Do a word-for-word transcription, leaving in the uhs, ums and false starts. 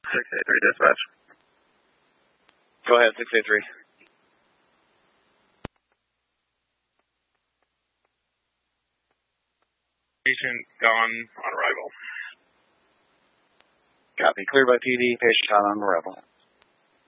six eight three dispatch. Go ahead, six eight three. Patient gone on arrival. Copy. Cleared by P D. Patient gone on arrival.